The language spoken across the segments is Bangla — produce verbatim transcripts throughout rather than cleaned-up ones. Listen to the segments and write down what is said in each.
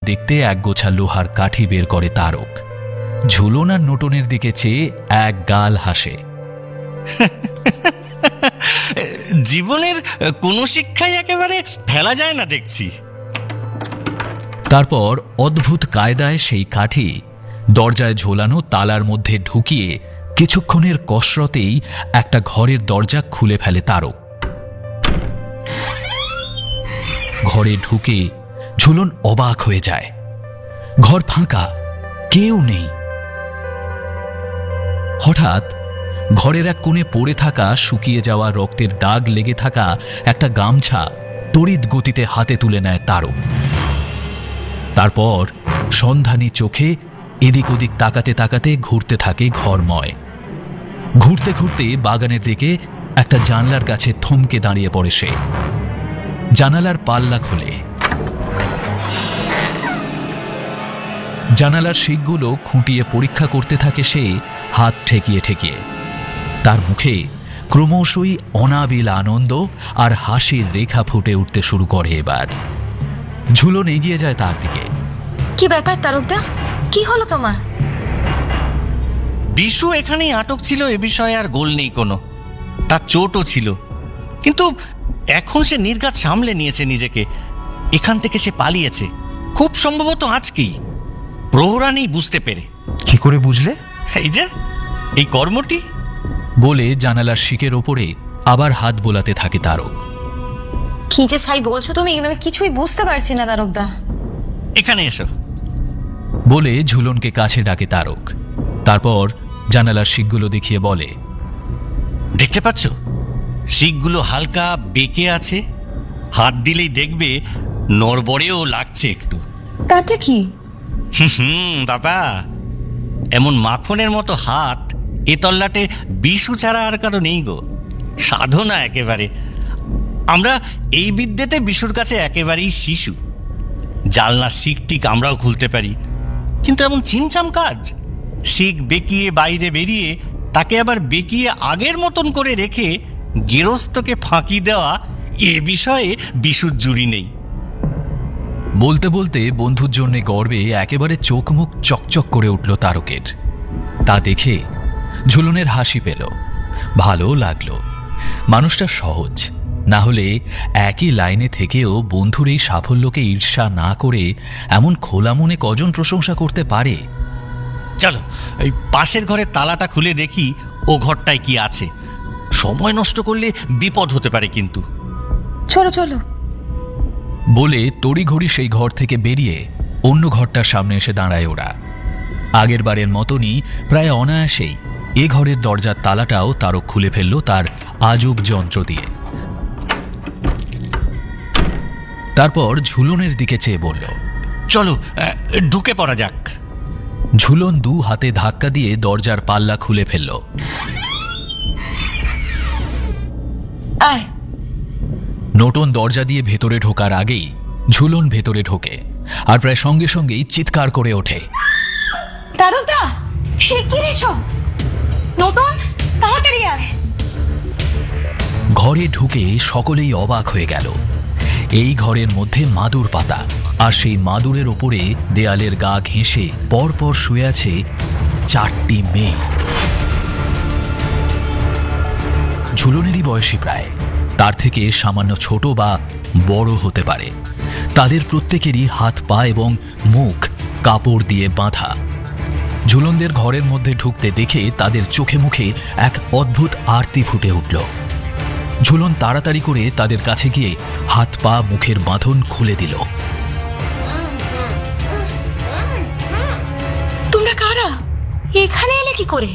দেখতে একগোছা লোহার কাঠি বের করে তারক। ঝুলন আর নোটনের দিকে চেয়ে এক গাল হাসে। জীবনের কোনো শিক্ষাই একেবারে ফেলা যায় না দেখছি। তারপর অদ্ভুত কায়দায় সেই কাঠি দরজায় ঝোলানো তালার মধ্যে ঢুকিয়ে কিছুক্ষণের কসরতেই একটা ঘরের দরজা খুলে ফেলে তারক। ঘরে ঢুকে ঝুলন অবাক হয়ে যায়। ঘর ফাঁকা, কেউ নেই। হঠাৎ ঘরের এক কোণে পড়ে থাকা শুকিয়ে যাওয়া রক্তের দাগ লেগে থাকা একটা গামছা তড়িৎ গতিতে হাতে তুলে নেয় তারক। তারপর সন্ধানী চোখে এদিক ওদিক তাকাতে তাকাতে ঘুরতে থাকে ঘরময়। ঘুরতে ঘুরতে বাগানের দিকে একটা জানলার কাছে থমকে দাঁড়িয়ে পড়ে সে। জানালার পাল্লা খোলে। জানালার শিকগুলো খুঁটিয়ে পরীক্ষা করতে থাকে সে হাত ঠেকিয়ে ঠেকিয়ে। তার মুখে ক্রমশই অনাবিল আনন্দ আর হাসির রেখা ফুটে উঠতে শুরু করে। এবার ঝুলন এগিয়ে যায় তার দিকে। কি ব্যাপার তারকদা, কি হলো তোমার? বিশু এখানেই আটক ছিল, এ বিষয়ে আর গোল নেই কোনো। তার চোটও ছিল, কিন্তু এখন সে নির্ঘাত সামলে নিয়েছে নিজেকে। এখান থেকে সে পালিয়েছে, খুব সম্ভবত আজকেই। প্রহরা নেই বুঝতে পেরে। কি করে বুঝলে? এই যে এই কর্মটি। বলে জানালার শিকের ওপরে আবার হাত বোলাতে থাকে তারক। কি যে ছাই বলছো তুমি, আমি কিছুই বুঝতে পারছি না তারকদা। এখানে এসো। বলে ঝুলনকে কাছে ডাকে তারক। তারপর জানালার শিকগুলো দেখিয়ে বলে, দেখতে পাচ্ছ শিকগুলো হালকা বেঁকে আছে। হাত দিলেই দেখবে নড়বড়েও লাগছে একটু। তাতে কি? হুম বাবা, এমন মাখনের মতো হাত এ তল্লাটে বিশু ছাড়া আর কারো নেই গো। সাধনা একেবারে। আমরা এই বিদ্যেতে বিশুর কাছে একেবারেই শিশু। জানলার শিক টিক আমরাও খুলতে পারি, কিন্তু এমন চিমচাম কাজ, শিক বেঁকিয়ে বাইরে বেরিয়ে তাকে আবার বেঁকিয়ে আগের মতন করে রেখে গেরস্তকে ফাঁকি দেওয়া, এ বিষয়ে বিশুর জুড়ি নেই। বলতে বলতে বন্ধুর জন্য গর্বে একেবারে চোখ মুখ চকচক করে উঠল তারকের। তা দেখে ঝুলনের হাসি পেল, ভালো লাগলো। মানুষটা সহজ, না হলে একই লাইনে থেকেও বন্ধুর এই সাফল্যকে ঈর্ষা না করে এমন খোলা মনে কজন প্রশংসা করতে পারে? চলো এই পাশের ঘরের তালাটা খুলে দেখি ও ঘরটায় কি আছে। সময় নষ্ট করলে বিপদ হতে পারে কিন্তু। চলো চলো। বলে তড়িঘড়ি সেই ঘর থেকে বেরিয়ে অন্য ঘরটার সামনে এসে দাঁড়ায় ওরা। আগের বারের মতনই প্রায় অনায়াসেই এ ঘরের দরজার তালাটাও তারক খুলে ফেলল তার আজব যন্ত্র দিয়ে। তারপর ঝুলনের দিকে চেয়ে বলল, চলো ঢুকে পড়া যাক। ঝুলন দু হাতে ধাক্কা দিয়ে দরজার পাল্লা খুলে ফেলল। আয়। নোটন দরজা দিয়ে ভেতরে ঢোকার আগেই ঝুলন ভেতরে ঢোকে, আর প্রায় সঙ্গে সঙ্গেই চিৎকার করে ওঠে, তারকদা, সে কি রে সব? নোটন, তাড়াতাড়ি আয়। ঘরে ঢুকে সকলেই অবাক হয়ে গেল। এই ঘরের মধ্যে মাদুর পাতা, আর সেই মাদুরের ওপরে দেয়ালের গা ঘেঁষে পরপর শুয়ে আছে চারটি মেয়ে। ঝুলনেরই বয়সী প্রায়, তার থেকে সামান্য ছোট বা বড় হতে পারে। তাদের প্রত্যেকেরই হাত পা এবং মুখ কাপড় দিয়ে বাঁধা। ঝুলনদের ঘরের মধ্যে ঢুকতে দেখে তাদের চোখে মুখে এক অদ্ভুত আরতি ফুটে উঠল। ঝুলন তাড়াতাড়ি করে তাদের কাছে গিয়ে হাত পা মুখের বাঁধন খুলে দিল। তোমরা কারা? এখানে এলে কি করে?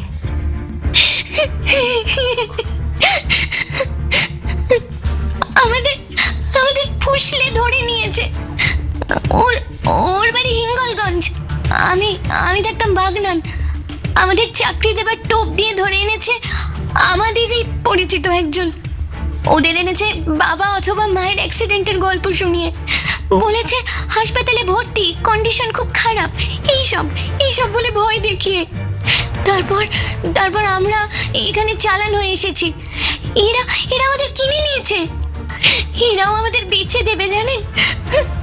আমাদের আমাদের ফুসলে ধরে নিয়েছে। ওর ওর বাড়ি হিঙ্গলগঞ্জ। আমি আমি দেখতাম বাগনান। আমাদের চাকরি দেবার টোপ দিয়ে ধরে এনেছে আমাদেরই পরিচিত একজন। ওদের এনেছে বাবা অথবা মায়ের অ্যাক্সিডেন্টের গল্প শুনিয়ে। বলেছে হাসপাতালে ভর্তি, কন্ডিশন খুব খারাপ, এইসব এইসব বলে ভয় দেখিয়ে। তারপর তারপর আমরা এখানে চালান হয়ে এসেছি। এরা এরা আমাদের কিনে নিয়েছে। এরাও আমাদের বেচে দেবে জানেন।